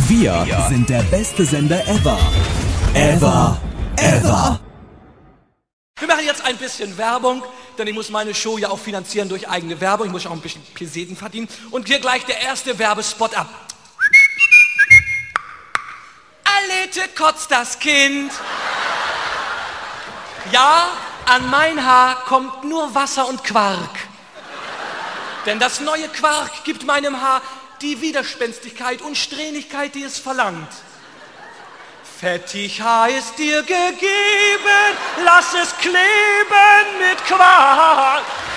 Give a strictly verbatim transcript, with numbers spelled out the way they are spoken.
Wir sind der beste Sender ever. Ever. Ever. Wir machen jetzt ein bisschen Werbung, denn ich muss meine Show ja auch finanzieren durch eigene Werbung. Ich muss auch ein bisschen Peseten verdienen. Und hier gleich der erste Werbespot ab. Alete kotzt das Kind. Ja, an mein Haar kommt nur Wasser und Quark. Denn das neue Quark gibt meinem Haar die Widerspenstigkeit und Strähnigkeit, die es verlangt. Fettig Haar ist dir gegeben, lass es kleben mit Quark.